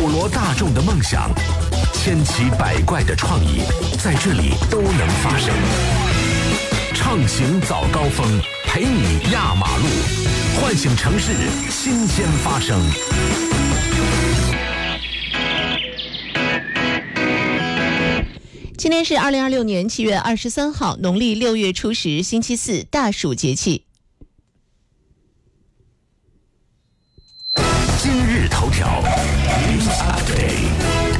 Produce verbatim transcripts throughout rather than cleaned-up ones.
普罗大众的梦想，千奇百怪的创意，在这里都能发生。畅行早高峰，陪你压马路，唤醒城市新鲜发生。 今天是二零二六年七月二十三号，农历六月初十，星期四，大暑节气。 今日头条 News Update。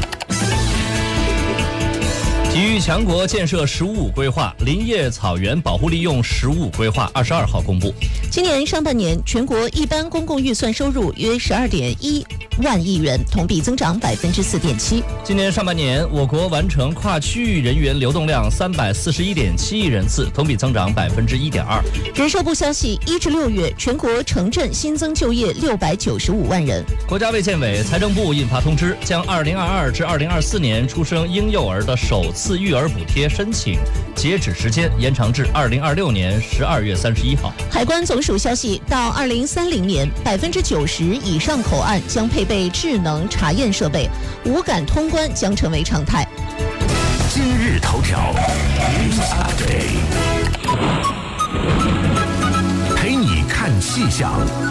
体育强国建设“十五五”规划，林业草原保护利用“十五五”规划二十二号公布。 今年上半年，全国一般公共预算收入约十二点一万亿元，同比增长百分之四点七。 今年上半年，我国完成跨区域人员流动量三百四十一点七亿人次，同比增长百分之一点二。 人社部消息，一至六月，全国城镇新增就业六百九十五万人。 国家卫健委、财政部印发通知，将二零二二至二零二四年出生婴幼儿的首次育儿补贴申请截止时间延长至二零二六年十二月三十一号。 海关总署消息，到二零三零年，百分之九十以上口岸将配备智能查验设备，无感通关将成为常态。 今日头条 News Update， 陪你看气象。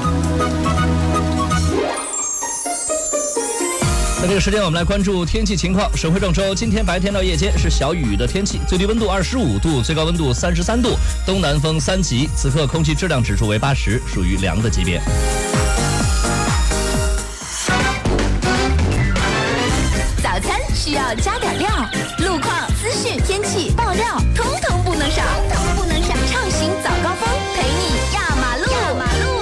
在这个时间，我们来关注天气情况。省会郑州今天白天到夜间是小雨的天气，最低温度二十五度，最高温度三十三度，东南风三级。此刻空气质量指数为八十，属于良的级别。 早餐需要加点料，路况、资讯、天气、爆料，通通不能少，通通不能少。畅行早高峰，陪你压马路。压马路。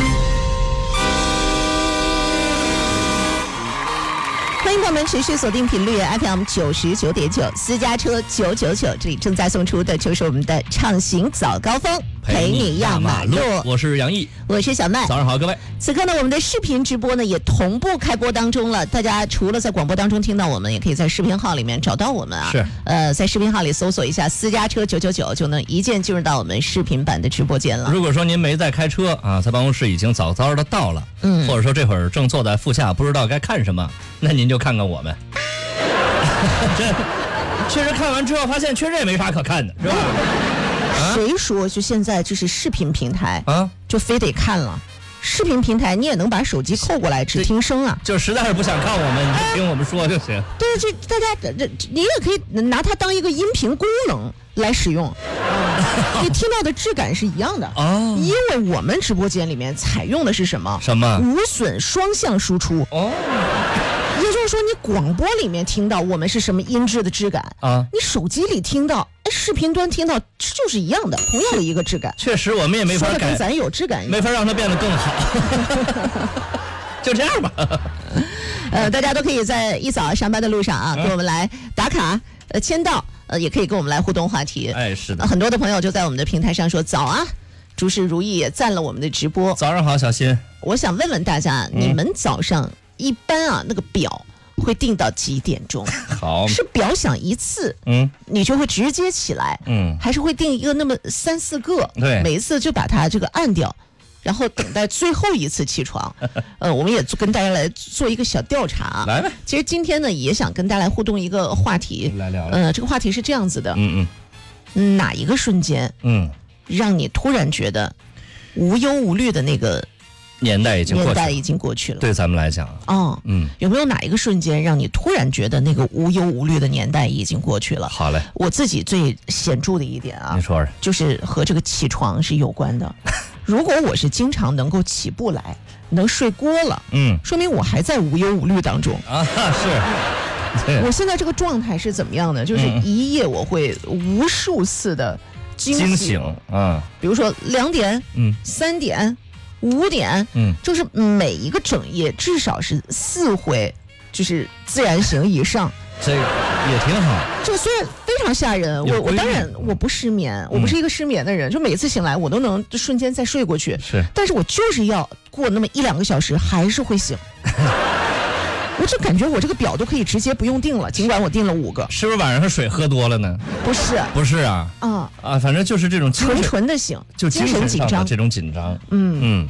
欢迎朋友们持续锁定频率 F M 九十九点九，私家车九九九，这里正在送出的就是我们的畅行早高峰，陪你压马路。 我是杨毅， 我是小麦。 早上好，各位。 此刻呢，我们的视频直播呢也同步开播当中了。大家除了在广播当中听到我们，也可以在视频号里面找到我们啊。 是。 呃，在视频号里搜索一下私家车九九九，就能一键进入到我们视频版的直播间了。 如果说您没在开车啊，在办公室已经早早的到了， 嗯， 或者说这会儿正坐在副驾不知道该看什么，那您就看看我们。这确实看完之后发现确实也没啥可看的，是吧？ 谁说就现在就是视频平台啊， 就非得看了？视频平台你也能把手机扣过来只听声啊， 就实在是不想看我们，你就听我们说就行。 对，这大家这你也可以拿它当一个音频功能来使用，你听到的质感是一样的哦。 因为我们直播间里面采用的是什么？ 什么？ 无损双向输出哦。 也就是说，你广播里面听到我们是什么音质的质感啊， 你手机里听到，哎，视频端听到就是一样的，同样的一个质感。 确实，我们也没法改， 跟咱有质感一样， 没法让它变得更好。就这样吧。 呃，大家都可以在一早上班的路上啊，跟我们来打卡、呃签到，呃，也可以跟我们来互动话题。 哎，是的， 呃、很多的朋友就在我们的平台上说早啊。诸事如意也赞了我们的直播。 早上好，小新。 我想问问大家，嗯、你们早上一般啊那个表会定到几点钟？ 好， 是表响一次， 嗯， 你就会直接起来， 嗯， 还是会定一个那么三四个， 对， 每一次就把它这个按掉，然后等待最后一次起床。呃，我们也跟大家来做一个小调查， 来呗。 其实今天呢，也想跟大家来互动一个话题， 来聊聊。 呃，这个话题是这样子的， 嗯嗯，哪一个瞬间， 嗯， 让你突然觉得无忧无虑的那个年代已经过去了， 年代已经过去了。 对咱们来讲， 哦，嗯，有没有哪一个瞬间让你突然觉得那个无忧无虑的年代已经过去了？ 好嘞， 我自己最显著的一点啊， 你说说， 就是和这个起床是有关的。如果我是经常能够起不来，能睡过了， 嗯， 说明我还在无忧无虑当中啊。是， 我现在这个状态是怎么样的？就是一夜我会无数次的惊醒， 惊醒，嗯， 比如说两点， 嗯， 三点。五点， 嗯， 就是每一个整夜至少是四回，就是自然醒以上， 这个也挺好。 这个虽然非常吓人，我我当然我不失眠，嗯、我不是一个失眠的人，就每次醒来我都能就瞬间再睡过去， 是， 但是我就是要过那么一两个小时还是会醒。我就感觉我这个表都可以直接不用定了，尽管我定了五个。 是不是晚上水喝多了呢？ 不是， 不是啊， 啊啊，反正就是这种纯纯的醒， 就精神紧张， 这种紧张， 嗯嗯。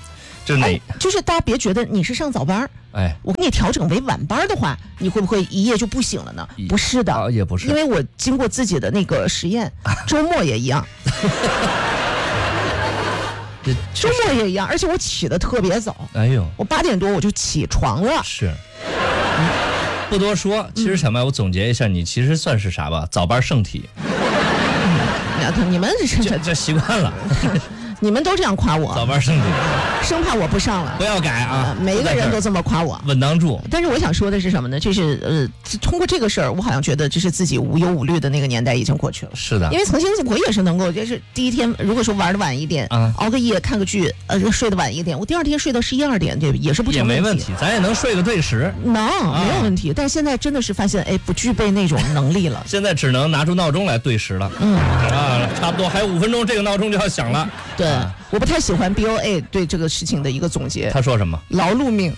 就是哪、 哎，就是大家别觉得你是上早班， 哎， 我给你调整为晚班的话，你会不会一夜就不醒了呢？不是的， 啊、也不是， 因为我经过自己的那个实验，周末也一样。周末也一样，而且我起得特别早。 哎呦， 我八点多我就起床了。 是，嗯、不多说。其实小麦，我总结一下，你其实算是啥吧？早班圣体。 嗯、你们这这习惯了。 你们都这样夸我， 早班圣体， 生怕我不上了。 不要改啊！ 呃、每一个人都这么夸我， 稳当住。 但是我想说的是什么呢？就是呃，通过这个事儿，我好像觉得就是自己无忧无虑的那个年代已经过去了。 是的， 因为曾经我也是能够，就是第一天如果说玩的晚一点，啊、熬个夜看个剧，呃，睡得晚一点，我第二天睡到十一二点，这也是不成问题。 也没问题，咱也能睡个对时， 能、啊、没有问题。但是现在真的是发现，哎，不具备那种能力了。 现在只能拿出闹钟来对时了。嗯啊，差不多还有五分钟，这个闹钟就要响了。 对。 啊， 我不太喜欢 B O A 对这个事情的一个总结。 他说什么？ 劳碌命。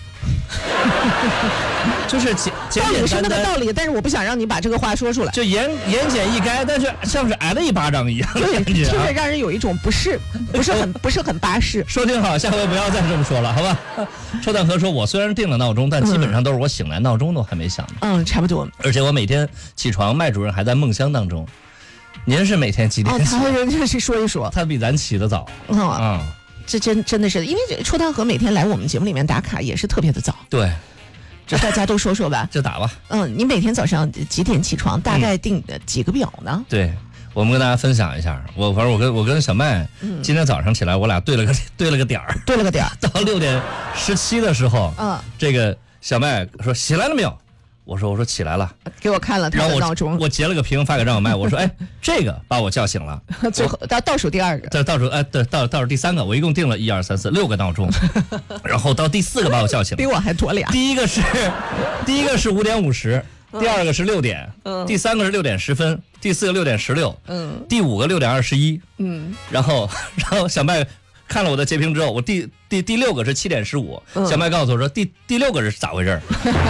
就是简简道理是简单单那个道理，但是我不想让你把这个话说出来。 就言言简意赅，但是像是挨了一巴掌一样的对， 感觉、啊， 就是让人有一种不是不是很不是很巴适。 说挺好，下回不要再这么说了，好吧？臭蛋壳说，我虽然定了闹钟，但基本上都是我醒来，闹钟都还没响呢。 嗯，差不多。 而且我每天起床，麦主任还在梦乡当中。您是每天几点起？ 哦，他会就是说一说， 他比咱起得早。 嗯啊、 嗯，这真真的是，因为臭蛋壳每天来我们节目里面打卡也是特别的早。 对。 这大家都说说吧， 就打吧。 嗯，你每天早上几点起床？大概定的几个表呢？ 嗯、对，我们跟大家分享一下。我反正我跟我跟小麦、嗯、今天早上起来，我俩对了个对了个点儿， 对了个点儿。 到六点十七的时候， 嗯， 这个小麦说起来了没有？我说我说起来了， 给我看了他的闹钟， 我, 我截了个屏发给张小麦，我说哎，这个把我叫醒了。 最后到倒数第二个， 对，倒数哎对，倒倒数第三个，我一共定了一二三四六个闹钟，然后到第四个把我叫醒了， 比我还多俩。 第一个是第一个是五点五十，第二个是六点，嗯，第三个是六点十分，第四个六点十六，嗯，第五个六点二十一，嗯，然后然后小麦看了我的截屏之后，我第第第六个是七点十五，小麦告诉我说第第六个是咋回事？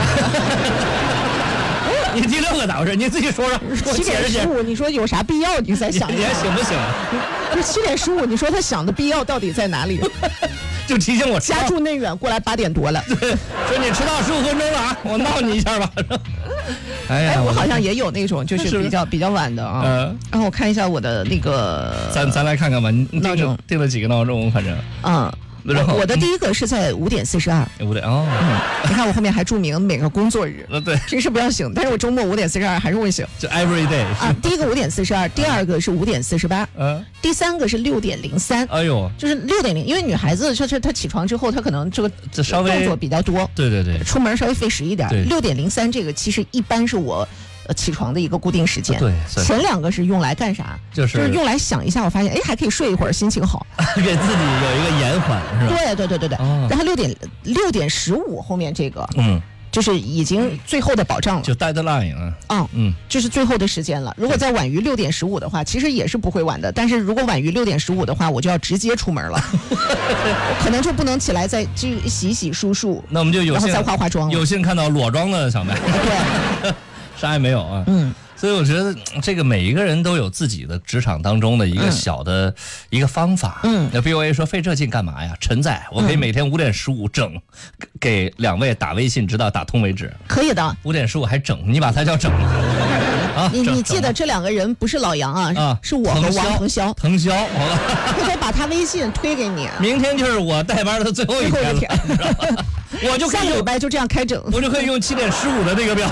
你第六个咋回事？你自己说说。 七点十五，你说有啥必要？你再想一想， 你还行不行？ 这七点十五，你说他想的必要到底在哪里？ 就提醒我， 家住内远，过来八点多了。 对，说你迟到十五分钟了啊，我闹你一下吧。 哎呀，我好像也有那种就是比较比较晚的啊。嗯。然后我看一下我的那个， 咱咱来看看吧，你闹钟定了几个闹钟？反正嗯。我, 我的第一个是在五点四十二， 五点哦、 嗯，你看我后面还注明每个工作日， 呃对， 平时不要醒，但是我周末五点四十二还是会醒， 就 every day 啊。第一个五点四十二，第二个是五点四十八，嗯，第三个是六点零三， 哎呦， 就是六点零，因为女孩子她她起床之后，她可能这个这稍微动作比较多， 对对对， 出门稍微费时一点。六点零三这个其实一般是我。起床的一个固定时间， 对， 前两个是用来干啥？ 就是就是用来想一下，我发现哎，还可以睡一会儿，心情好， 给自己有一个延缓，是吧？ 对对对对对。哦、然后六点六点十五后面这个，嗯，就是已经最后的保障了， 就 deadline 啊， 嗯嗯，这是最后的时间了。如果再晚于六点十五的话，其实也是不会晚的。但是如果晚于六点十五的话，我就要直接出门了，可能就不能起来再就洗洗漱漱， 那我们就有幸然后再化化妆， 有幸看到裸妆的小麦， 对。 啥也没有啊，嗯，所以我觉得这个每一个人都有自己的职场当中的一个小的、嗯、一个方法，嗯，那 B O A 说费这劲干嘛呀？陈仔，我可以每天五点十五整，给两位打微信，直到打通为止， 可以的。 五点十五还整，你把它叫整啊？ 你你记得这两个人不是老杨啊，啊是我和王腾霄， 腾霄，好了， 我得把他微信推给你。 明天就是我带班的最后一天了，我就下个礼拜就这样开整， 我就可以用七点十五的那个表。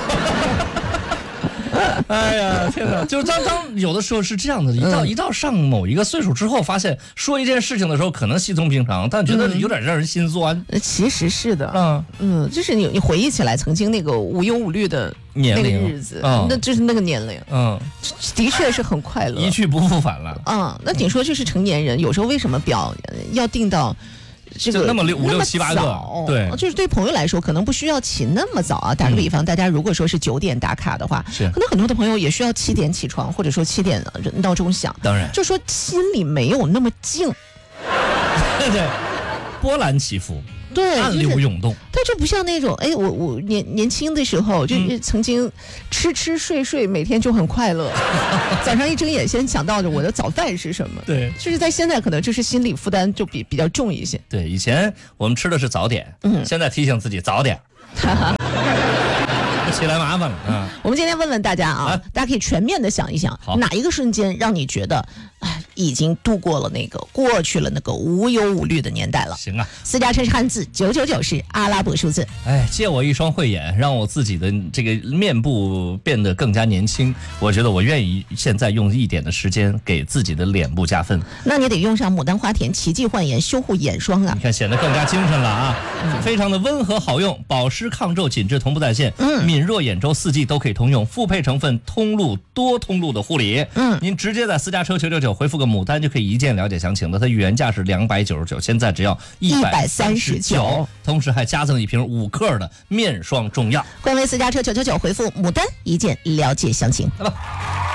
哎呀，天哪！就是当当有的时候是这样的，一到、嗯、一到上某一个岁数之后，发现说一件事情的时候可能稀松平常，但觉得有点让人心酸。 嗯、其实是的，嗯嗯，就是你你回忆起来曾经那个无忧无虑的那个日子，嗯、那就是那个年龄，嗯，的确是很快乐， 一去不复返了。 嗯，那你说就是成年人，有时候为什么表要定到？这个那么六五六七八个，对， 就是对朋友来说可能不需要起那么早啊。打个比方，嗯、大家如果说是九点打卡的话， 是可能很多的朋友也需要七点起床，或者说七点闹钟响。 当然， 就说心里没有那么静， 对对，波澜起伏。 对， 暗流涌动。 它就不像那种，哎，我我年年轻的时候就曾经吃吃睡睡，每天就很快乐，早上一睁眼先想到着我的早饭是什么。 对， 就是在现在可能就是心理负担就比比较重一些。 对，以前我们吃的是早点，嗯，现在提醒自己早点。起来麻烦了啊！ 我们今天问问大家啊，啊大家可以全面的想一想，哪一个瞬间让你觉得，哎，已经度过了那个过去了那个无忧无虑的年代了？ 行啊， 私家车是汉字，九九九是阿拉伯数字。 哎，借我一双慧眼，让我自己的这个面部变得更加年轻。我觉得我愿意现在用一点的时间给自己的脸部加分。 那你得用上牡丹花田奇迹焕颜修护眼霜啊！ 你看显得更加精神了啊，嗯、非常的温和好用，保湿抗皱紧致同步在线，嗯，敏弱眼周四季都可以通用，复配成分通路多通路的护理。嗯，您直接在私家车九九九回复个牡丹就可以一键了解详情的，它原价是两百九十九，现在只要一百三十九，同时还加赠一瓶五克的面霜重药。 官微私家车九九九回复牡丹一键了解详情。 来吧。